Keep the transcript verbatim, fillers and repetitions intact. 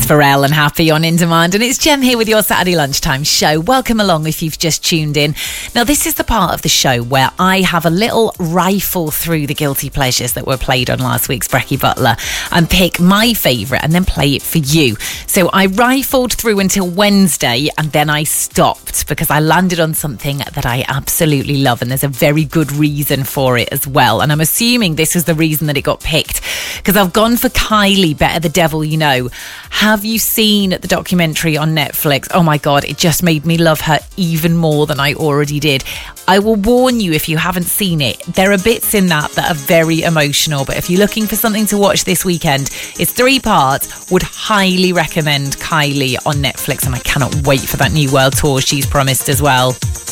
It's Pharrell and Happy on In Demand, and it's Jem here with your Saturday lunchtime show. Welcome along if you've just tuned in. Now, this is the part of the show where I have a little rifle through the guilty pleasures that were played on last week's Brecky Butler and pick my favourite and then play it for you. So I rifled through until Wednesday and then I stopped because I landed on something that I absolutely love, and there's a very good reason for it as well. And I'm assuming this is the reason that it got picked because I've gone for Kylie, Better the Devil You Know. Have you seen the documentary on Netflix? Oh my God, it just made me love her even more than I already did. I will warn you if you haven't seen it, there are bits in that that are very emotional, but if you're looking for something to watch this weekend, it's three parts. Would highly recommend Kylie on Netflix, and I cannot wait for that new world tour she's promised as well.